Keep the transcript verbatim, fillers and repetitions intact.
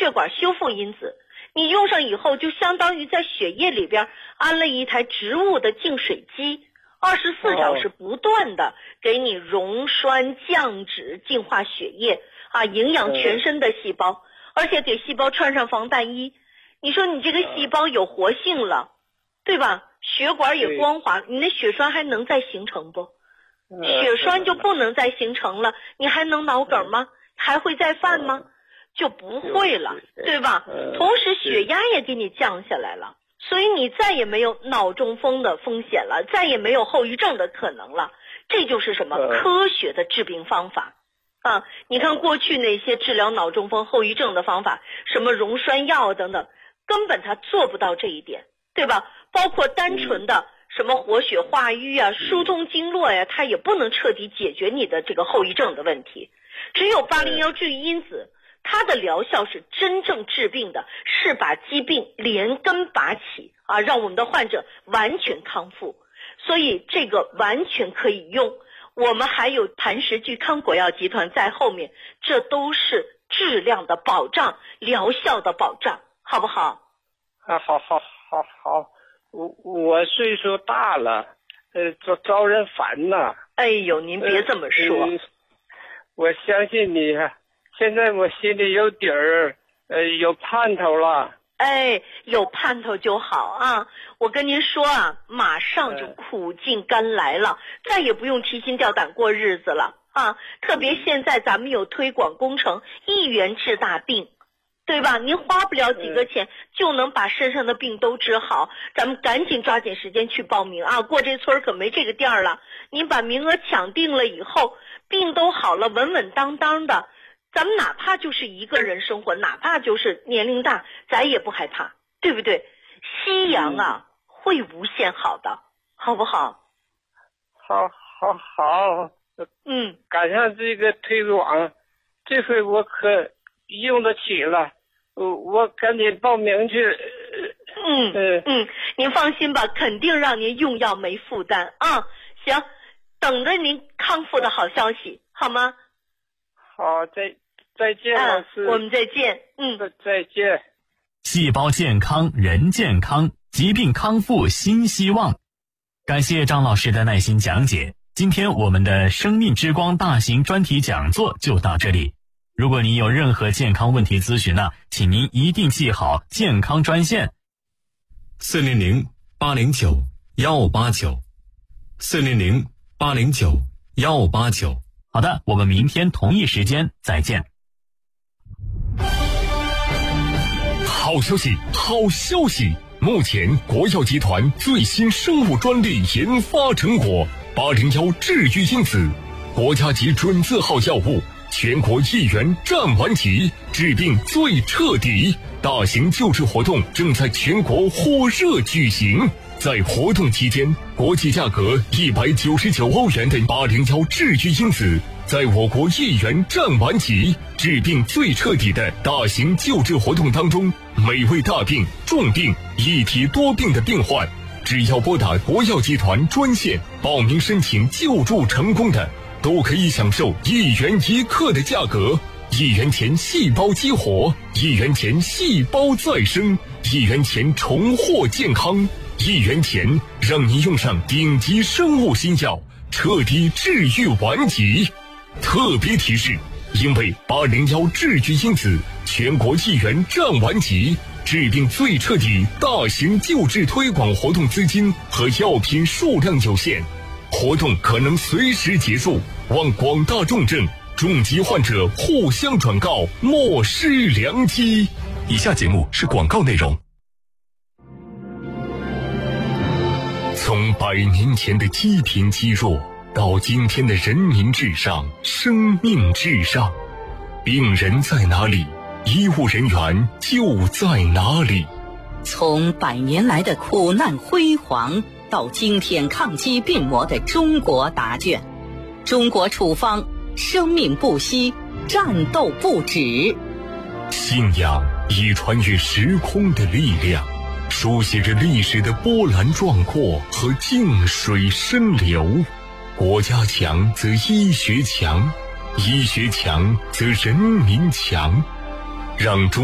血管修复因子。你用上以后，就相当于在血液里边安了一台植物的净水机，二十四小时不断的给你溶栓降脂，净化血液啊，营养全身的细胞，而且给细胞穿上防弹衣。你说你这个细胞有活性了，对吧？血管也光滑，你的血栓还能再形成不？血栓就不能再形成了，你还能脑梗吗？还会再犯吗？就不会了，对吧？同时血压也给你降下来了，所以你再也没有脑中风的风险了，再也没有后遗症的可能了。这就是什么？科学的治病方法啊！你看过去那些治疗脑中风后遗症的方法，什么溶栓药等等，根本它做不到这一点，对吧？包括单纯的什么活血化瘀啊、疏通经络呀，它也不能彻底解决你的这个后遗症的问题。只有八零幺治愈因子，它的疗效是真正治病的，是把疾病连根拔起啊，让我们的患者完全康复。所以这个完全可以用。我们还有磐石聚康国药集团在后面，这都是质量的保障，疗效的保障，好不好？ 啊，好好好好，我我岁数大了，呃，招招人烦呐。 哎呦，您别这么说。 呃呃、我相信你，现在我心里有底儿，呃，有盼头了。 哎，有盼头就好啊！我跟您说啊，马上就苦尽甘来了，再也不用提心吊胆过日子了啊！特别现在咱们有推广工程，一元治大病，对吧？您花不了几个钱就能把身上的病都治好，咱们赶紧抓紧时间去报名啊！过这村可没这个店了，您把名额抢定了以后，病都好了，稳稳当当的。咱们哪怕就是一个人生活，哪怕就是年龄大，咱也不害怕，对不对？夕阳啊，嗯、会无限好的，好不好？ 好，好，好。 嗯， 赶上这个推广，这回我可用得起了，我我赶紧报名去。 嗯嗯嗯，您放心吧，肯定让您用药没负担啊。行，等着您康复的好消息，好吗？ 好，再再见，老师、 啊。我们再见。嗯， 再见。 细胞健康，人健康，疾病康复新希望。感谢张老师的耐心讲解。今天我们的生命之光大型专题讲座就到这里。如果您有任何健康问题咨询呢，请您一定记好健康专线： 四零零八零九幺八九，四零零八零九幺八九。 好的，我们明天同一时间再见。 好消息，好消息！目前国药集团最新生物专利研发成果八零幺治愈因子，国家级准字号药物，全国一元占完级，治病最彻底。大型救治活动正在全国火热举行。在活动期间，国际价格一百九十九欧元的八零幺治愈因子，在我国一元占完级，治病最彻底的大型救治活动当中，每位大病、重病、一体多病的病患，只要拨打国药集团专线报名申请救助成功的，都可以享受一元一克的价格。一元钱细胞激活，一元钱细胞再生，一元钱重获健康。一元钱让您用上顶级生物新药，彻底治愈顽疾。特别提示，因为八零幺治愈因子全国一元占完级，治病最彻底大型救治推广活动资金和药品数量有限，活动可能随时结束，望广大重症重疾患者互相转告，莫失良机。以下节目是广告内容。从百年前的积贫积弱，到今天的人民至上、生命至上，病人在哪里，医务人员就在哪里。 从百年来的苦难辉煌，到今天抗击病魔的中国答卷，中国处方，生命不息，战斗不止。 信仰以穿越时空的力量，书写着历史的波澜壮阔和静水深流。国家强则医学强，医学强则人民强，让中